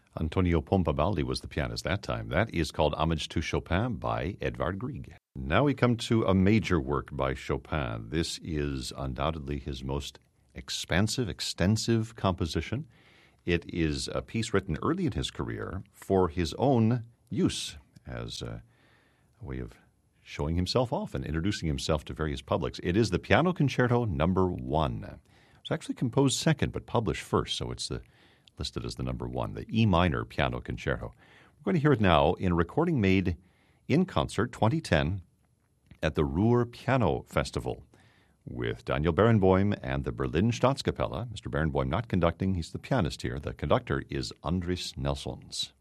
Antonio Pompabaldi was the pianist that time. That is called Homage to Chopin by Edvard Grieg. Now we come to a major work by Chopin. This is undoubtedly his most extensive composition. It is a piece written early in his career for his own use as a way of showing himself off and introducing himself to various publics. It is the Piano Concerto Number 1. It's actually composed second but published first, so it's listed as the number 1, the E minor Piano Concerto. We're going to hear it now in a recording made in concert 2010 at the Ruhr Piano Festival with Daniel Barenboim and the Berlin Staatskapelle. Mr. Barenboim not conducting, he's the pianist here. The conductor is Andris Nelsons.